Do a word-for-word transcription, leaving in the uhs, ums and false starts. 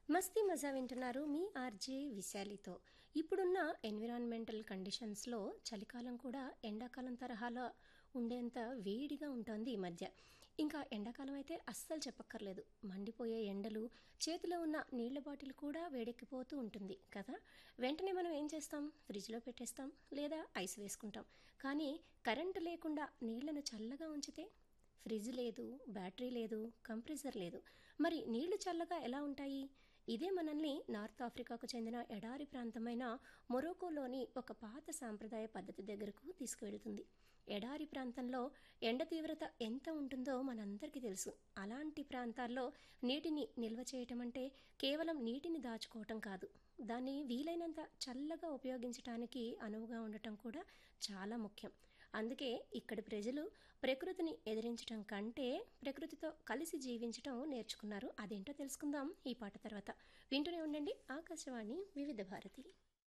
మస్తీ మజా వింటున్నారు మీ ఆర్జే విశాలితో. ఇప్పుడున్న ఎన్విరాన్మెంటల్ కండిషన్స్లో చలికాలం కూడా ఎండాకాలం తరహాలో ఉండేంత వేడిగా ఉంటుంది ఈ మధ్య. ఇంకా ఎండాకాలం అయితే అస్సలు చెప్పక్కర్లేదు. మండిపోయే ఎండలు, చేతిలో ఉన్న నీళ్ల బాటిల్ కూడా వేడెక్కిపోతూ ఉంటుంది కదా. వెంటనే మనం ఏం చేస్తాం? ఫ్రిడ్జ్లో పెట్టేస్తాం లేదా ఐస్ వేసుకుంటాం. కానీ కరెంటు లేకుండా నీళ్లను చల్లగా ఉంచితే ఫ్రిడ్జ్ లేదు, బ్యాటరీ లేదు, కంప్రెసర్ లేదు. మరి నీళ్లు చల్లగా ఎలా ఉంటాయి? ఇదే మనల్ని నార్త్ ఆఫ్రికాకు చెందిన ఎడారి ప్రాంతమైన మొరోకోలోని ఒక పాత సాంప్రదాయ పద్ధతి దగ్గరకు తీసుకువెళ్తుంది. ఎడారి ప్రాంతంలో ఎండ తీవ్రత ఎంత ఉంటుందో మనందరికీ తెలుసు. అలాంటి ప్రాంతాల్లో నీటిని నిల్వ చేయటం అంటే కేవలం నీటిని దాచుకోవటం కాదు, దాన్ని వీలైనంత చల్లగా ఉపయోగించటానికి అనువుగా ఉండటం కూడా చాలా ముఖ్యం. అందుకే ఇక్కడి ప్రజలు ప్రకృతిని ఎదిరించటం కంటే ప్రకృతితో కలిసి జీవించటం నేర్చుకున్నారు. అదేంటో తెలుసుకుందాం ఈ పాట తర్వాత. వింటూనే ఉండండి ఆకాశవాణి వివిధ భారతి.